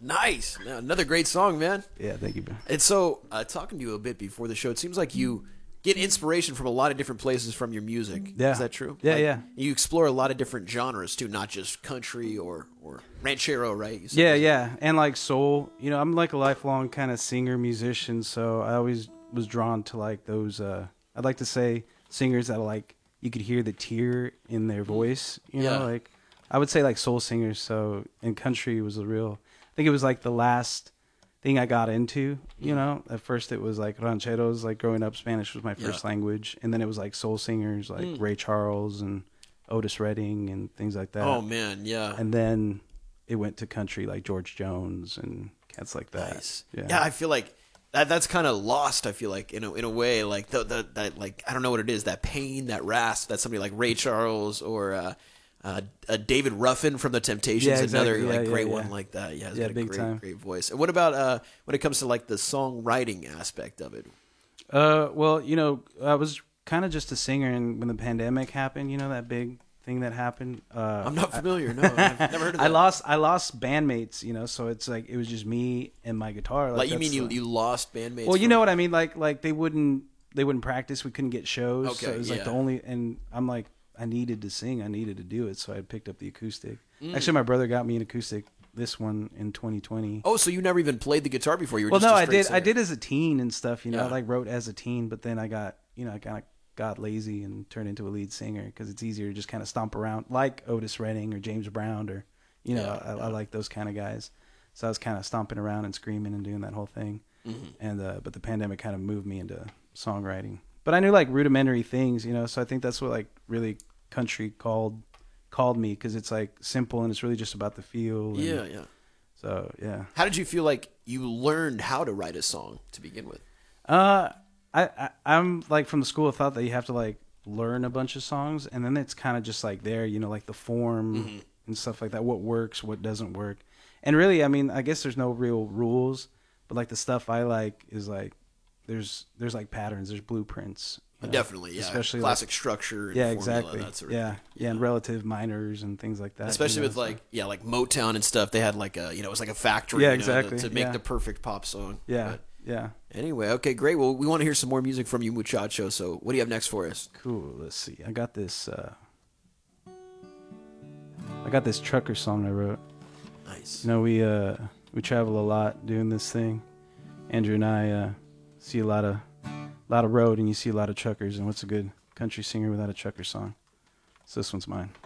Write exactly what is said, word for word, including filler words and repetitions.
Nice. Now, another great song, man. Yeah, thank you, man. And so, uh, talking to you a bit before the show, it seems like you get inspiration from a lot of different places from your music. Yeah. Is that true? Yeah, Like, yeah. You explore a lot of different genres too, not just country or, or ranchero, right? You said Yeah, this- yeah, and like soul. You know, I'm like a lifelong kind of singer musician, so I always was drawn to like those. Uh, I'd like to say singers that like you could hear the tear in their voice. You know, Yeah. like I would say like soul singers. So and country was a real. I think it was like the last thing I got into. You know, at first it was like rancheros. Like growing up, Spanish was my first Yeah. language, and then it was like soul singers like Mm. Ray Charles and Otis Redding and things like that. Oh man, yeah. And then it went to country like George Jones and cats like that. Nice. Yeah. Yeah, I feel like that that's kind of lost. I feel like in a in a way, like the, the that like I don't know what it is, that pain, that rasp that somebody like Ray Charles or uh, uh, uh, David Ruffin from the Temptations, Yeah, exactly. another Yeah, like yeah, great yeah. one like that. Yeah, he's Yeah, got a big great time. great voice. And what about uh, when it comes to like the songwriting aspect of it? Uh, well, you know, I was kind of just a singer, and when the pandemic happened, you know, that big thing that happened. Uh, I'm not familiar. No, I've never heard of that. I lost, I lost bandmates, you know, so it's like it was just me and my guitar. Like you that's mean you the- you lost bandmates? Well, you from- know what I mean. Like, like they wouldn't, they wouldn't practice. We couldn't get shows. Okay, so it was like yeah. the only. And I'm like, I needed to sing. I needed to do it. So I picked up the acoustic. Mm. Actually, my brother got me an acoustic. This one in twenty twenty. Oh, so you never even played the guitar before? You were Well, just no, a I straight did. singer. I did as a teen and stuff. You know, Yeah. I like wrote as a teen, but then I got, you know, I kind of got lazy and turned into a lead singer because it's easier to just kind of stomp around like Otis Redding or James Brown or, you know, Yeah, I, yeah. I like those kind of guys. So I was kind of stomping around and screaming and doing that whole thing. Mm-hmm. And uh, but the pandemic kind of moved me into songwriting. But I knew like rudimentary things, you know. So I think that's what like really country called called me because it's like simple and it's really just about the feel. And, Yeah, yeah. So yeah. How did you feel like you learned how to write a song to begin with? Uh, I, I I'm like from the school of thought that you have to like learn a bunch of songs, and then it's kind of just like there, you know, like the form Mm-hmm. and stuff like that. What works, what doesn't work, and really, I mean, I guess there's no real rules, but like the stuff I like is like there's there's like patterns, there's blueprints. you know, Definitely, yeah. Especially classic like, structure. And yeah, formula, exactly. That sort of yeah, thing. yeah, and relative minors and things like that. Especially you know, with so- like yeah, like Motown and stuff. They had like a you know it was like a factory. Yeah, you know, exactly, to, to make yeah. the perfect pop song. yeah, But yeah. anyway, okay, great. Well, we want to hear some more music from you, Muchacho. So, what do you have next for us? Cool. Let's see. I got this. Uh, I got this trucker song I wrote. Nice. You know, we uh, we travel a lot doing this thing. Andrew and I uh, see a lot of lot of road, and you see a lot of truckers. And what's a good country singer without a trucker song? So this one's mine.